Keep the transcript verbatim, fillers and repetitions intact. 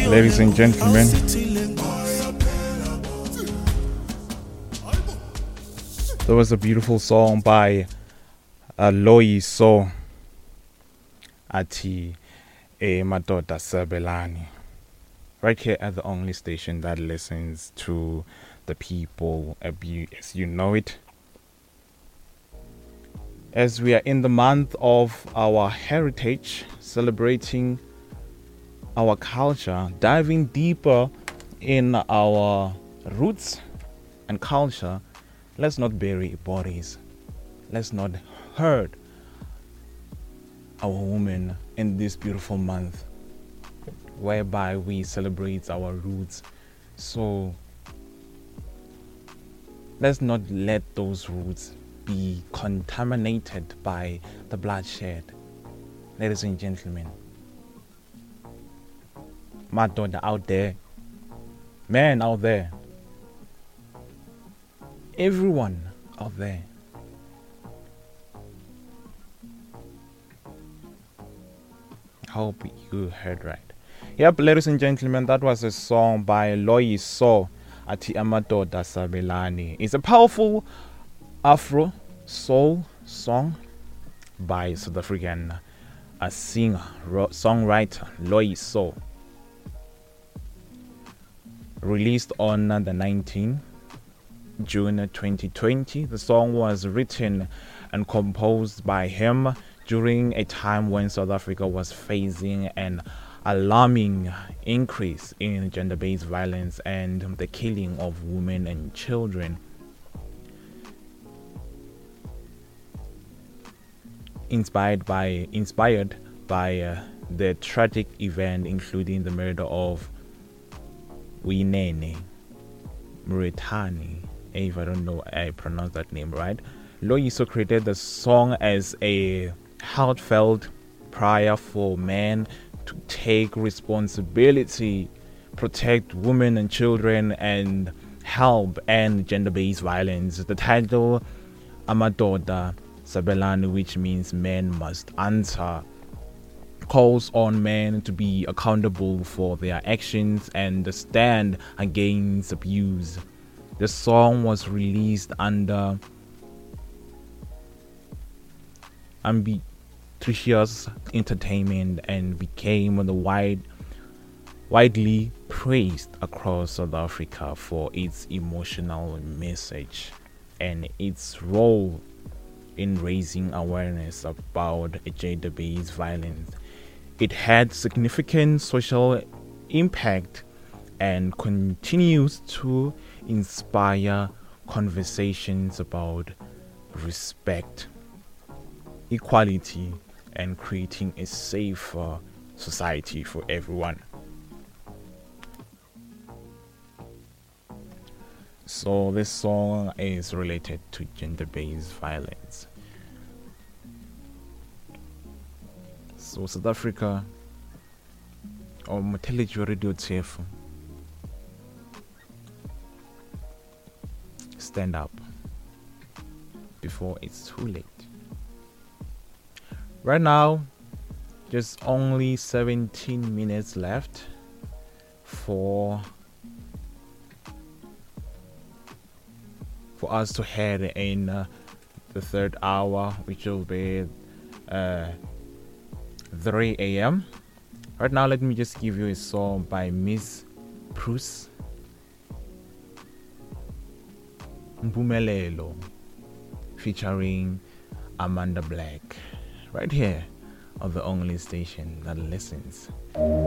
Ladies and gentlemen, there was a beautiful song by uh, Loyiso Ati E Madoda Sabelani, right here at the only station that listens to the people as you know it. As we are in the month of our heritage, celebrating our culture, diving deeper in our roots and culture, let's not bury bodies. Let's not hurt our women in this beautiful month, whereby we celebrate our roots. So let's not let those roots be contaminated by the bloodshed. Ladies and gentlemen, madoda out there, men out there, everyone out there, hope you heard right. Yep, ladies and gentlemen, that was a song by Loyiso Ati Amadoda Sabelani. It's a powerful Afro soul song by South African a singer, ro- songwriter Loyiso. Released on the nineteenth of June twenty twenty, the song was written and composed by him during a time when South Africa was facing an alarming increase in gender-based violence and the killing of women and children. Inspired by inspired by uh, the tragic event, including the murder of Winene Muretani, if I don't know I pronounce that name right. Loyiso created the song as a heartfelt prayer for men to take responsibility, protect women and children, and help end gender-based violence. The title Amadoda Sabelani, which means men must answer, calls on men to be accountable for their actions and stand against abuse. The song was released under Ambitious Entertainment and became the wide, widely praised across South Africa for its emotional message and its role in raising awareness about gender-based violence. It had significant social impact and continues to inspire conversations about respect, equality, and creating a safer society for everyone. So this song is related to gender-based violence. So South Africa, or Motelejo Radio Tsefu, stand up before it's too late. Right now, just only seventeen minutes left for for us to head in uh, the third hour, which will be uh, three a.m. Right now, let me just give you a song by Miss Bruce Mpumelelo featuring Amanda Black, right here on the only station that listens.